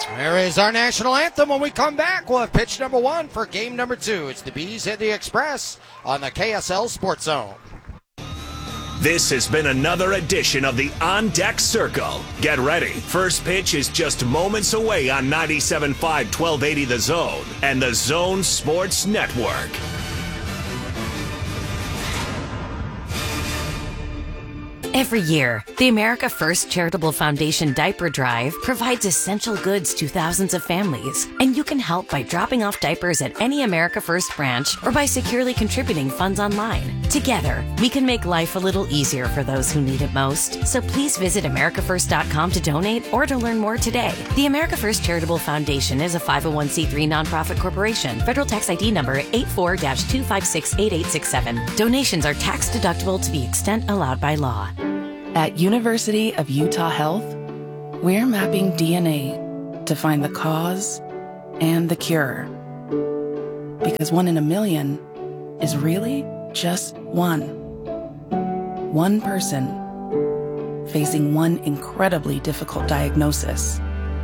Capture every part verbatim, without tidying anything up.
There is our national anthem. When we come back, we'll have pitch number one for game number two. It's the Bees at the Express on the K S L Sports Zone. This has been another edition of the On Deck Circle. Get ready. First pitch is just moments away on ninety-seven point five, twelve eighty The Zone and the Zone Sports Network. Every year, the America First Charitable Foundation Diaper Drive provides essential goods to thousands of families, and you can help by dropping off diapers at any America First branch or by securely contributing funds online. Together, we can make life a little easier for those who need it most. So please visit america first dot com to donate or to learn more today. The America First Charitable Foundation is a five oh one c three nonprofit corporation. Federal tax I D number eight four two five six eight eight six seven. Donations are tax deductible to the extent allowed by law. At University of Utah Health, we're mapping D N A to find the cause and the cure. Because one in a million is really just one. One person facing one incredibly difficult diagnosis.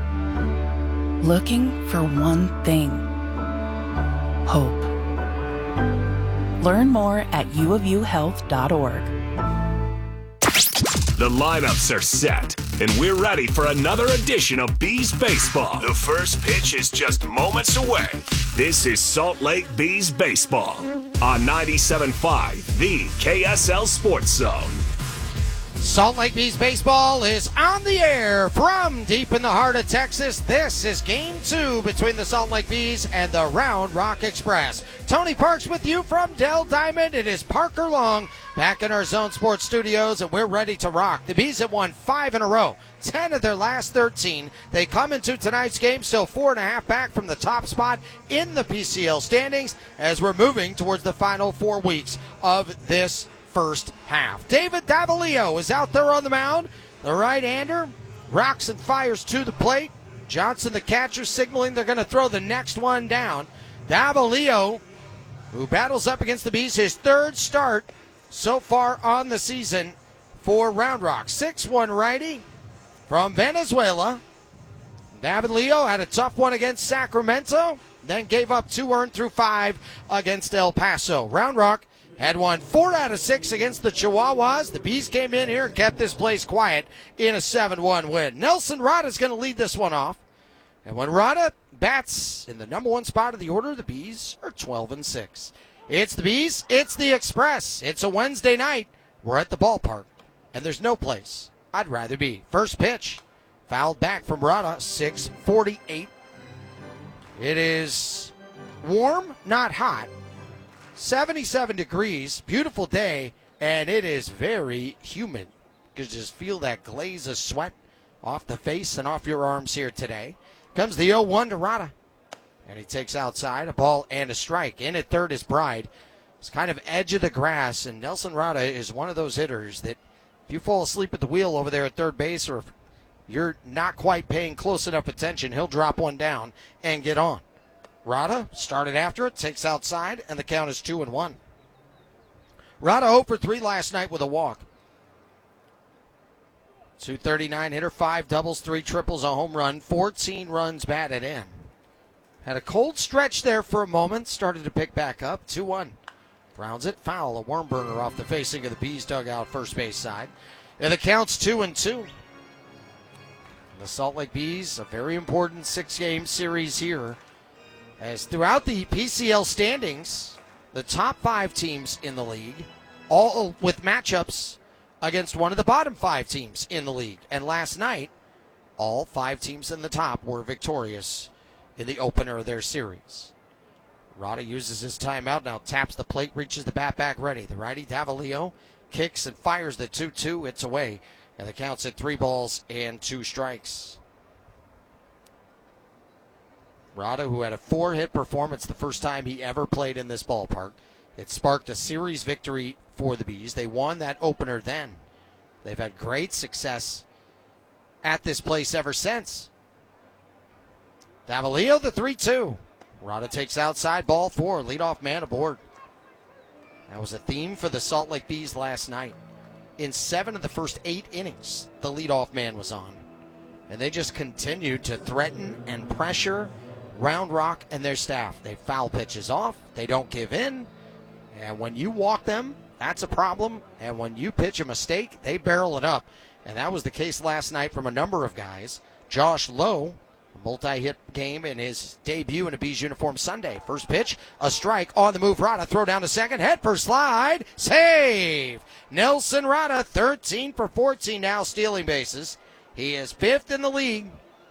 Looking for one thing. Hope. Learn more at u of u health dot org. The lineups are set, and we're ready for another edition of Bees Baseball. The first pitch is just moments away. This is Salt Lake Bees Baseball on ninety-seven point five, the K S L Sports Zone. Salt Lake Bees Baseball is on the air from deep in the heart of Texas. This is game two between the Salt Lake Bees and the Round Rock Express. Tony Parks with you from Dell Diamond. It is Parker Long back in our Zone Sports studios, and we're ready to rock. The Bees have won five in a row, ten of their last thirteen. They come into tonight's game still four and a half back from the top spot in the P C L standings as we're moving towards the final four weeks of this first half. David Davalillo is out there on the mound. The right-hander rocks and fires to the plate. Johnson, the catcher, signaling they're going to throw the next one down. Davalillo, who battles up against the Bees, his third start so far on the season for Round Rock. six one righty from Venezuela. Davalillo had a tough one against Sacramento, then gave up two earned through five against El Paso. Round Rock had won four out of six against the Chihuahuas. The Bees came in here and kept this place quiet in a seven one win. Nelson Rada is going to lead this one off. And when Rada bats in the number one spot of the order, the Bees are twelve and six. It's the Bees, it's the Express. It's a Wednesday night. We're at the ballpark, and there's no place I'd rather be. First pitch, fouled back from Rada, six forty-eight. It is warm, not hot. seventy-seven degrees, beautiful day, and it is very humid. You can just feel that glaze of sweat off the face and off your arms here today. Comes the oh one to Rada, and he takes outside a ball and a strike. In at third is Bride. It's kind of edge of the grass, and Nelson Rada is one of those hitters that if you fall asleep at the wheel over there at third base, or if you're not quite paying close enough attention, he'll drop one down and get on. Rada started after it, takes outside, and the count is two and one. Rada oh for three last night with a walk. two thirty-nine hitter, five doubles, three triples, a home run, fourteen runs batted in. Had a cold stretch there for a moment, started to pick back up, two one. Grounds it, foul, a worm burner off the facing of the Bees dugout, first base side. And the count's two and two. The Salt Lake Bees, a very important six-game series here. As throughout the P C L standings, the top five teams in the league, all with matchups against one of the bottom five teams in the league. And last night, all five teams in the top were victorious in the opener of their series. Rada uses his timeout, now taps the plate, reaches the bat back ready. The righty Davalillo kicks and fires the two two. It's away, and the count's at three balls and two strikes. Rada, who had a four-hit performance the first time he ever played in this ballpark. It sparked a series victory for the Bees. They won that opener then. They've had great success at this place ever since. Davalillo, the three two. Rada takes outside, ball four, leadoff man aboard. That was a theme for the Salt Lake Bees last night. In seven of the first eight innings, the leadoff man was on. And they just continued to threaten and pressure Round Rock and their staff. They foul pitches off. They don't give in. And when you walk them, that's a problem. And when you pitch a mistake, they barrel it up. And that was the case last night from a number of guys. Josh Lowe, a multi-hit game in his debut in a Bees uniform Sunday. First pitch, a strike on the move. Rada throw down to second. Head first slide. Save. Nelson Rada, thirteen for fourteen now, stealing bases. He is fifth in the league.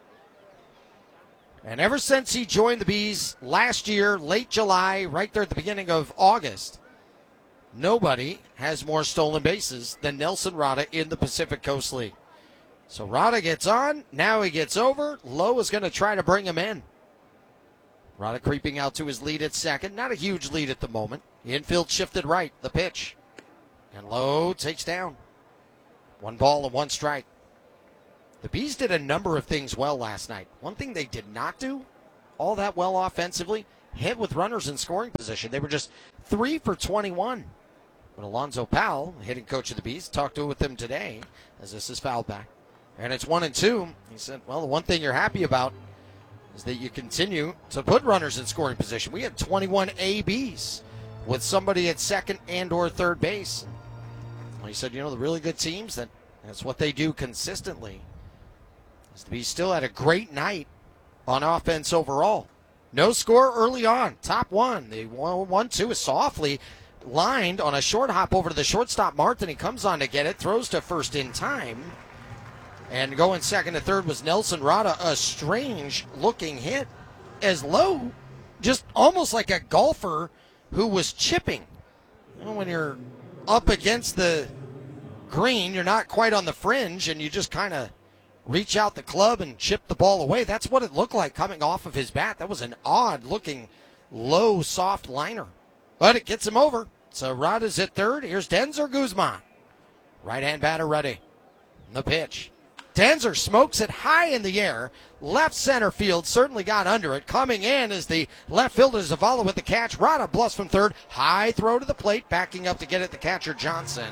And ever since he joined the Bees last year, late July, right there at the beginning of August, nobody has more stolen bases than Nelson Rada in the Pacific Coast League. So Rada gets on. Now he gets over. Lowe is going to try to bring him in. Rada creeping out to his lead at second. Not a huge lead at the moment. Infield shifted right. The pitch. And Lowe takes down. One ball and one strike. The Bees did a number of things well last night. One thing they did not do all that well offensively, hit with runners in scoring position. They were just three for twenty-one. But Alonzo Powell, hitting coach of the Bees, talked to with them today as this is fouled back. And it's one and two. He said, well, the one thing you're happy about is that you continue to put runners in scoring position. We had twenty-one A Bs with somebody at second and or third base. And he said, you know, the really good teams, that that's what they do consistently. The Bees still had a great night on offense overall. No score early on. Top one. The one two is softly lined on a short hop over to the shortstop, Martin. He comes on to get it, throws to first in time. And going second to third was Nelson Rada. A strange-looking hit as Lowe, just almost like a golfer who was chipping. You know, when you're up against the green, you're not quite on the fringe, and you just kind of reach out the club and chip the ball away. That's what it looked like coming off of his bat. That was an odd-looking, low, soft liner. But it gets him over. So Rada's at third. Here's Denzer Guzman. Right-hand batter ready. The pitch. Denzer smokes it high in the air. Left center field certainly got under it. Coming in is the left fielder Zavala with the catch. Rada bluffs from third. High throw to the plate. Backing up to get it, the catcher Johnson.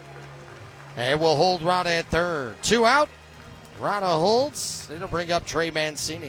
And we'll hold Rada at third. Two out. Rada holds. It'll bring up Trey Mancini.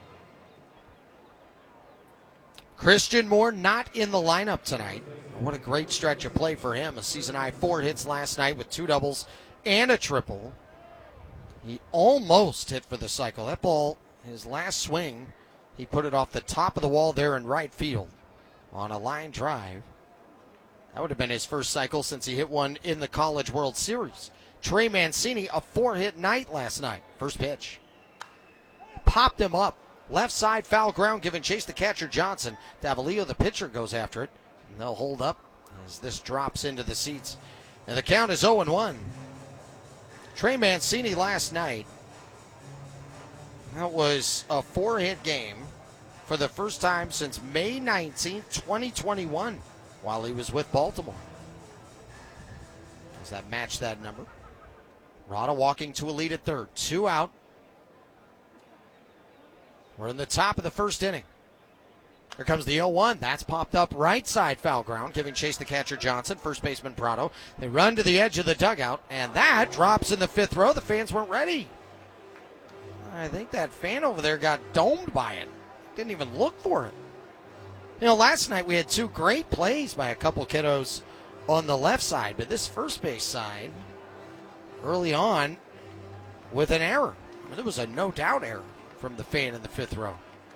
Christian Moore not in the lineup tonight. What a great stretch of play for him. A season high four hits last night with two doubles and a triple. He almost hit for the cycle. That ball, his last swing, he put it off the top of the wall there in right field on a line drive. That would have been his first cycle since he hit one in the College World Series. Trey Mancini, a four-hit night last night. First pitch. Popped him up. Left side foul ground, giving chase to catcher Johnson. Davalillo, the pitcher, goes after it. And they'll hold up as this drops into the seats. And the count is oh and one. Trey Mancini last night, that was a four-hit game for the first time since May nineteenth, twenty twenty-one, while he was with Baltimore. Does that match that number? Rada walking to a lead at third. Two out. We're in the top of the first inning. Here comes the oh one. That's popped up right side foul ground, giving chase to catcher Johnson, first baseman Prado. They run to the edge of the dugout, and that drops in the fifth row. The fans weren't ready. I think that fan over there got domed by it. Didn't even look for it. You know, last night we had two great plays by a couple kiddos on the left side, but this first base side, early on, with an error. I mean, there was a no-doubt error from the fan in the fifth row.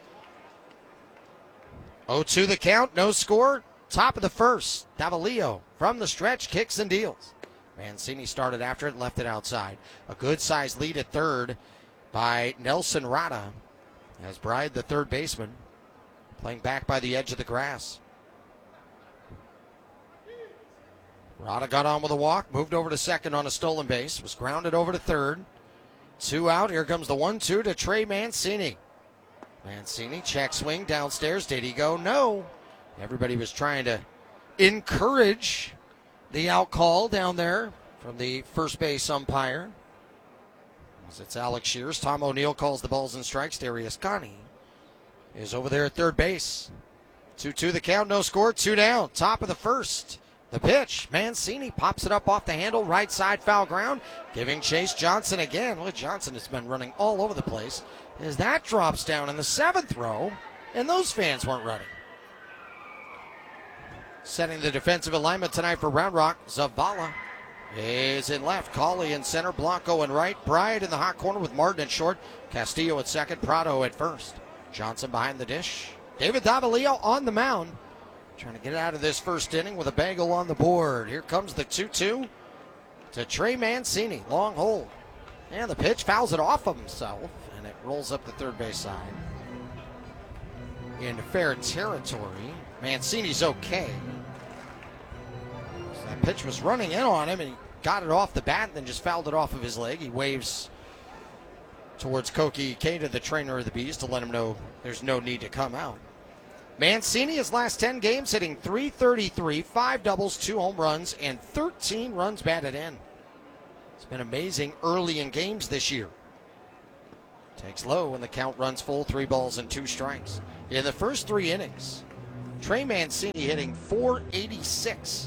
oh two the count, no score. Top of the first. Davalillo from the stretch, kicks and deals. Mancini started after it, left it outside. A good-sized lead at third by Nelson Rada as Bride, the third baseman, playing back by the edge of the grass. Rada got on with a walk, moved over to second on a stolen base, was grounded over to third. Two out. Here comes the one two to Trey Mancini. Mancini, check swing downstairs. Did he go? No. Everybody was trying to encourage the out call down there from the first base umpire. As it's Alex Shears. Tom O'Neill calls the balls and strikes. Darius Connie is over there at third base. two two the count, no score, two down. Top of the first. The pitch, Mancini pops it up off the handle, right side foul ground, giving chase Johnson again. Well, Johnson has been running all over the place as that drops down in the seventh row, and those fans weren't ready. Setting the defensive alignment tonight for Round Rock, Zavala is in left, Cauley in center, Blanco in right, Bryant in the hot corner with Martin at short, Castillo at second, Prado at first. Johnson behind the dish. David Davalillo on the mound, trying to get out of this first inning with a bagel on the board. Here comes the two two to Trey Mancini, long hold. And the pitch fouls it off of himself, and it rolls up the third base side. Into fair territory. Mancini's okay. So that pitch was running in on him, and he got it off the bat and then just fouled it off of his leg. He waves towards Koki Ikeda, the trainer of the Bees, to let him know there's no need to come out. Mancini, his last ten games, hitting three thirty-three, five doubles, two home runs, and thirteen runs batted in. It's been amazing early in games this year. Takes low when the count runs full, three balls and two strikes. In the first three innings, Trey Mancini hitting four eighty-six.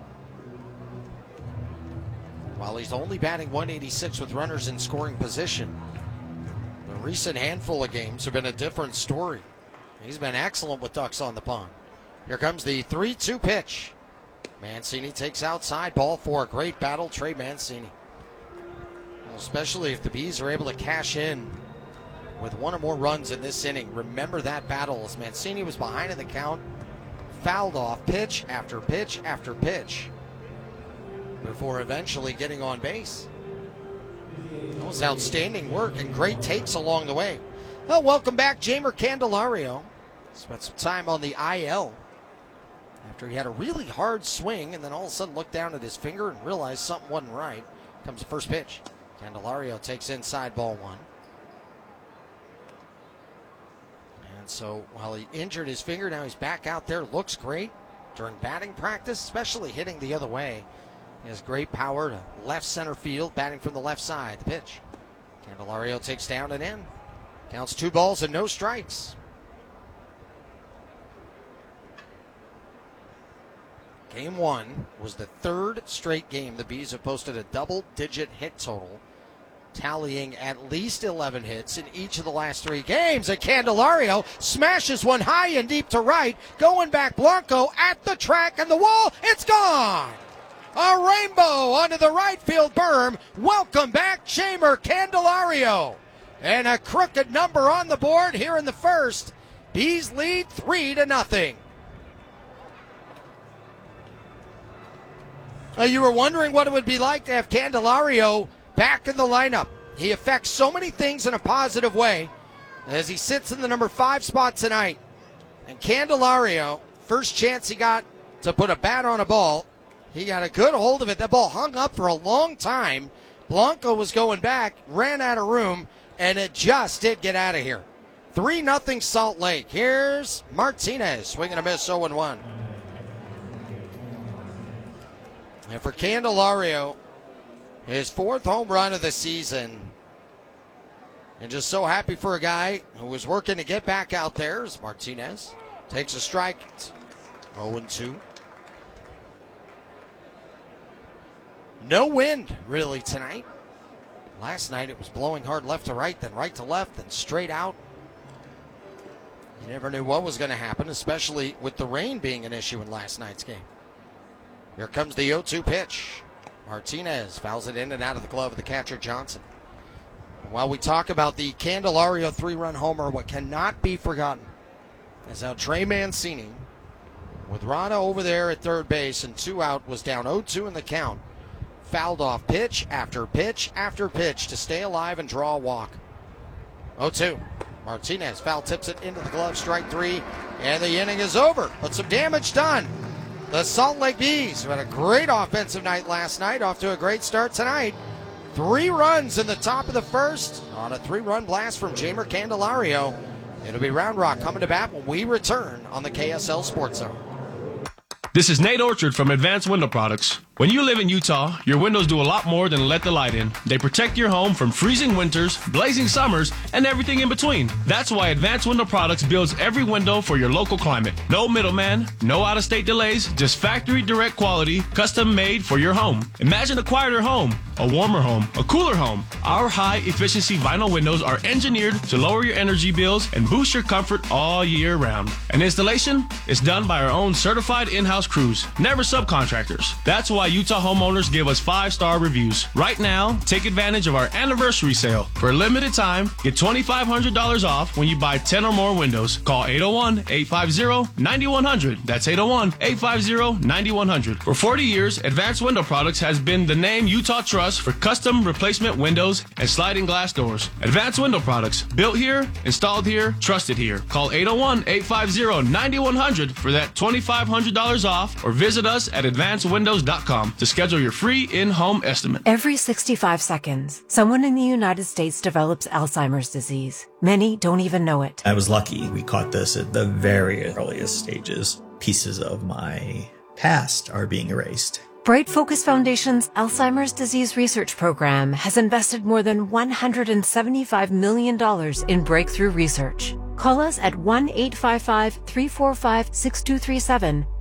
While he's only batting one eighty-six with runners in scoring position, the recent handful of games have been a different story. He's been excellent with ducks on the pond. Here comes the three two pitch. Mancini takes outside, ball four. Great battle, Trey Mancini. Especially if the Bees are able to cash in with one or more runs in this inning. Remember that battle as Mancini was behind in the count, fouled off pitch after pitch after pitch before eventually getting on base. That was outstanding work and great takes along the way. Well, welcome back, Jeimer Candelario. Spent some time on the I L after he had a really hard swing and then all of a sudden looked down at his finger and realized something wasn't right. Comes the first pitch. Candelario takes inside, ball one. And so while he injured his finger, now he's back out there. Looks great during batting practice, especially hitting the other way. He has great power to left center field, batting from the left side. The pitch. Candelario takes down and in. Counts two balls and no strikes. Game one was the third straight game the Bees have posted a double-digit hit total, tallying at least eleven hits in each of the last three games. And Candelario smashes one high and deep to right, going back Blanco at the track and the wall. It's gone! A rainbow onto the right field berm. Welcome back, Jeimer Candelario. And a crooked number on the board here in the first. Bees lead three to nothing. Uh, you were wondering what it would be like to have Candelario back in the lineup. He affects so many things in a positive way as he sits in the number five spot tonight. And Candelario, first chance he got to put a bat on a ball, he got a good hold of it. That ball hung up for a long time. Blanco was going back, ran out of room, and it just did get out of here. three nothing Salt Lake. Here's Martinez, swinging a miss, oh and one. And for Candelario, his fourth home run of the season. And just so happy for a guy who was working to get back out there as Martinez takes a strike. oh and two. No wind, really, tonight. Last night it was blowing hard left to right, then right to left, then straight out. You never knew what was going to happen, especially with the rain being an issue in last night's game. Here comes the oh two pitch. Martinez fouls it in and out of the glove of the catcher, Johnson. While we talk about the Candelario three-run homer, what cannot be forgotten is how Trey Mancini, with Rana over there at third base and two out, was down oh two in the count. Fouled off pitch after pitch after pitch to stay alive and draw a walk. oh two. Martinez foul tips it into the glove, strike three, and the inning is over. But some damage done. The Salt Lake Bees, who had a great offensive night last night, off to a great start tonight. Three runs in the top of the first on a three-run blast from Jeimer Candelario. It'll be Round Rock coming to bat when we return on the K S L Sports Zone. This is Nate Orchard from Advanced Window Products. When you live in Utah, your windows do a lot more than let the light in. They protect your home from freezing winters, blazing summers, and everything in between. That's why Advanced Window Products builds every window for your local climate. No middleman, no out-of-state delays, just factory direct quality, custom made for your home. Imagine a quieter home, a warmer home, a cooler home. Our high-efficiency vinyl windows are engineered to lower your energy bills and boost your comfort all year round. And installation is done by our own certified in-house crews, never subcontractors. That's why Utah homeowners give us five-star reviews. Right now, take advantage of our anniversary sale. For a limited time, get twenty-five hundred dollars off when you buy ten or more windows. Call eight oh one, eight five zero, nine one zero zero. That's eight oh one, eight five zero, nine one zero zero. For forty years, Advanced Window Products has been the name Utah trusts for custom replacement windows and sliding glass doors. Advanced Window Products, built here, installed here, trusted here. Call eight oh one, eight five zero, nine one zero zero for that twenty-five hundred dollars off, or visit us at advanced windows dot com to schedule your free in-home estimate. Every sixty-five seconds, someone in the United States develops Alzheimer's disease. Many don't even know it. I was lucky. We caught this at the very earliest stages. Pieces of my past are being erased. Bright Focus Foundation's Alzheimer's Disease Research Program has invested more than one hundred seventy-five million dollars in breakthrough research. Call us at one eight five five, three four five, six two three seven